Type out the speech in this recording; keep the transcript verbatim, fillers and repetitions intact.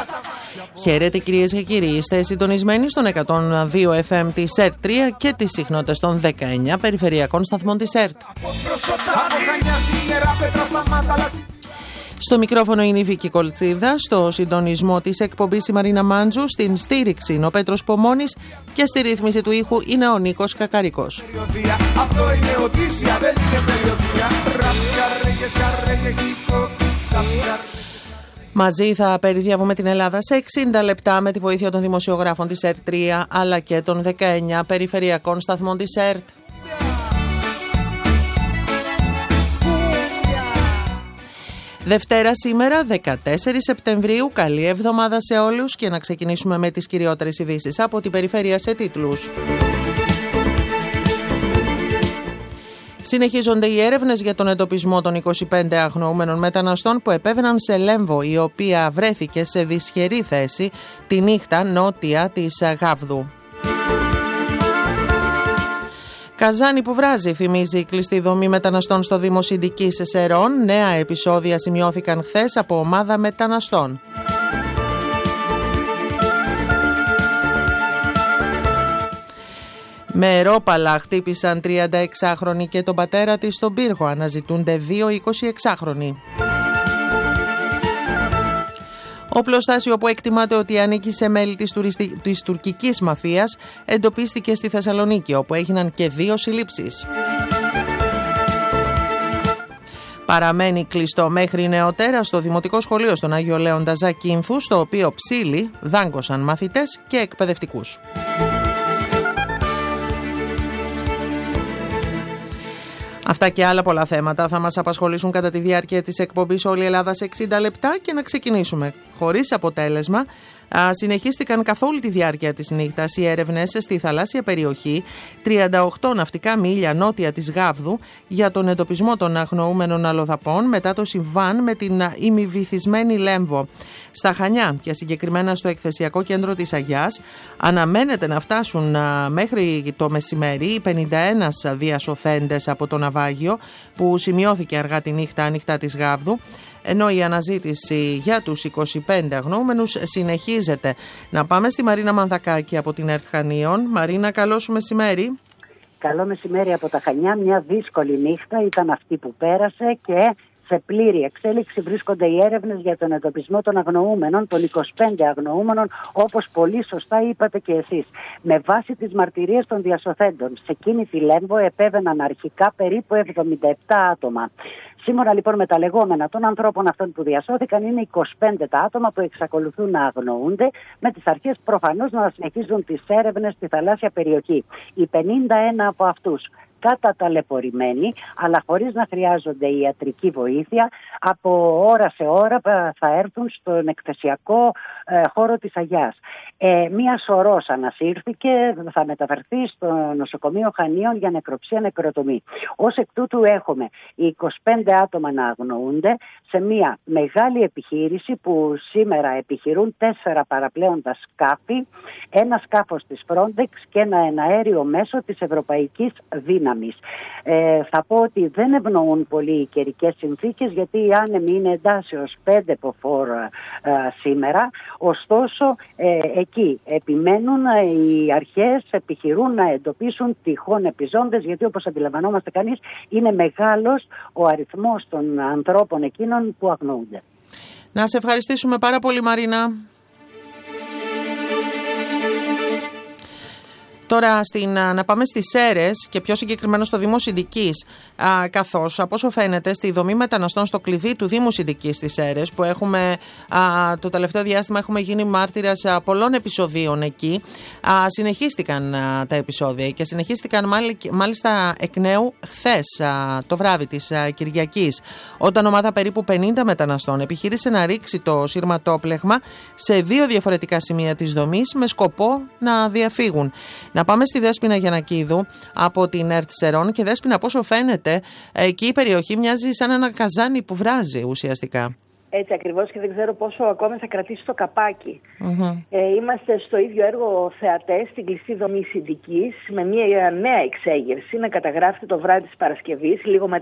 Χαίρετε κυρίες και κύριοι, είστε συντονισμένοι στον εκατόν δύο εφ εμ της ΕΡΤ τρία και τις συχνότητες των δεκαεννιά περιφερειακών σταθμών της ΕΡΤ. Στο μικρόφωνο είναι η Βίκη Κολτσίδα, στο συντονισμό της εκπομπής η Μαρίνα Μάντζου, στην στήριξη είναι ο Πέτρος Πομώνης και στη ρύθμιση του ήχου είναι ο Νίκος Κακαρικός. Αυτό είναι Οδύσσια, δεν είναι περιοδία. Μαζί θα περιδιαβούμε την Ελλάδα σε εξήντα λεπτά με τη βοήθεια των δημοσιογράφων της ΕΡΤ τρία αλλά και των δεκαεννιά περιφερειακών σταθμών της ΕΡΤ. Δευτέρα σήμερα, δεκατέσσερις Σεπτεμβρίου, καλή εβδομάδα σε όλους και να ξεκινήσουμε με τις κυριότερες ειδήσεις από την περιφέρεια σε τίτλους. Συνεχίζονται οι έρευνες για τον εντοπισμό των είκοσι πέντε αγνοούμενων μεταναστών που επέβαιναν σε Λέμβο, η οποία βρέθηκε σε δυσχερή θέση τη νύχτα νότια της Γάβδου. Καζάνι που βράζει, θυμίζει η κλειστή δομή μεταναστών στο Δήμο Συντικής Σερών. Νέα επεισόδια σημειώθηκαν χθες από ομάδα μεταναστών. Με ρόπαλα χτύπησαν τριανταεξάχρονη και τον πατέρα της στον πύργο. Αναζητούνται δύο εικοσιεξάχρονοι. Οπλοστάσιο που εκτιμάται ότι ανήκει σε μέλη της, τουριστι... της τουρκικής μαφίας εντοπίστηκε στη Θεσσαλονίκη, όπου έγιναν και δύο συλλήψεις. Παραμένει κλειστό μέχρι νεοτέρα στο Δημοτικό Σχολείο στον Άγιο Λέοντα Ζακίνθου, στο οποίο ψήλοι δάγκωσαν μαθητές και εκπαιδευτικούς. Αυτά και άλλα πολλά θέματα θα μας απασχολήσουν κατά τη διάρκεια της εκπομπής Όλη η Ελλάδα σε εξήντα λεπτά και να ξεκινήσουμε. Χωρίς αποτέλεσμα, συνεχίστηκαν καθ' όλη τη διάρκεια της νύχτας οι έρευνες στη θαλάσσια περιοχή τριάντα οκτώ ναυτικά μίλια νότια της Γάβδου για τον εντοπισμό των αγνοούμενων αλλοδαπών μετά το συμβάν με την ημιβυθισμένη Λέμβο. Στα Χανιά και συγκεκριμένα στο εκθεσιακό κέντρο της Αγιάς αναμένεται να φτάσουν μέχρι το μεσημέρι πενήντα ένα διασωθέντες από το ναυάγιο που σημειώθηκε αργά τη νύχτα ανοιχτά της Γάβδου, ενώ η αναζήτηση για τους είκοσι πέντε αγνοούμενους συνεχίζεται. Να πάμε στη Μαρίνα Μανδακάκη από την ΕΡΤ Χανίων. Μαρίνα, καλό σου μεσημέρι. Καλό μεσημέρι από τα Χανιά. Μια δύσκολη νύχτα ήταν αυτή που πέρασε και σε πλήρη εξέλιξη βρίσκονται οι έρευνες για τον εντοπισμό των αγνοούμενων, των είκοσι πέντε αγνοούμενων, όπως πολύ σωστά είπατε και εσείς. Με βάση τις μαρτυρίες των διασωθέντων, σε εκείνη τη Λέμβο επέβαιναν αρχικά περίπου εβδομήντα επτά άτομα. Σύμφωνα λοιπόν με τα λεγόμενα των ανθρώπων αυτών που διασώθηκαν, είναι είκοσι πέντε τα άτομα που εξακολουθούν να αγνοούνται, με τις αρχές προφανώς να συνεχίζουν τις έρευνες στη θαλάσσια περιοχή. Οι πενήντα ένα από αυτούς καταταλαιπωρημένοι, αλλά χωρίς να χρειάζονται ιατρική βοήθεια, από ώρα σε ώρα θα έρθουν στον εκθεσιακό ε, χώρο της Αγιάς. Ε, μία σωρός ανασύρθηκε, θα μεταφερθεί στο νοσοκομείο Χανίων για νεκροψία νεκροτομή. Ως εκ τούτου έχουμε οι είκοσι πέντε άτομα να αγνοούνται σε μία μεγάλη επιχείρηση που σήμερα επιχειρούν τέσσερα παραπλέοντα σκάφη, ένα σκάφος της Frontex και ένα εναέριο μέσο της Ευρωπαϊκής Δύναμης. Ε, θα πω ότι δεν ευνοούν πολύ οι καιρικές συνθήκες, γιατί η άνεμη είναι εντάσσεως πέντε μποφόρ ε, σήμερα. Ωστόσο, ε, εκεί επιμένουν ε, οι αρχές, επιχειρούν να εντοπίσουν τυχόν επιζώντες, γιατί όπως αντιλαμβανόμαστε κανείς, είναι μεγάλος ο αριθμός των ανθρώπων εκείνων που αγνοούνται. Να σε ευχαριστήσουμε πάρα πολύ, Μαρίνα. Τώρα στην, να πάμε στις Σέρρες και πιο συγκεκριμένα στο Δήμο Συντικής, καθώς από όσο φαίνεται στη δομή μεταναστών στο κλειδί του Δήμου Συντικής στις Σέρρες, που έχουμε α, το τελευταίο διάστημα έχουμε γίνει μάρτυρας α, πολλών επεισοδίων εκεί, α, συνεχίστηκαν α, τα επεισόδια και συνεχίστηκαν μάλιστα εκ νέου χθες α, το βράδυ της α, Κυριακής, όταν ομάδα περίπου πενήντα μεταναστών επιχείρησε να ρίξει το σύρματόπλεγμα σε δύο διαφορετικά σημεία της δομής με σκοπό να διαφύγουν. Να πάμε στη Δέσποινα Γιαννακίδου από την ΕΡΤ Σερών. Και Δέσποινα, πόσο φαίνεται, εκεί η περιοχή μοιάζει σαν ένα καζάνι που βράζει ουσιαστικά. Έτσι ακριβώς, και δεν ξέρω πόσο ακόμη θα κρατήσει το καπάκι. Mm-hmm. Ε, είμαστε στο ίδιο έργο θεατές, στην κλειστή δομή Συντικής, με μια νέα εξέγερση να καταγράφεται το βράδυ της Παρασκευής, λίγο μετά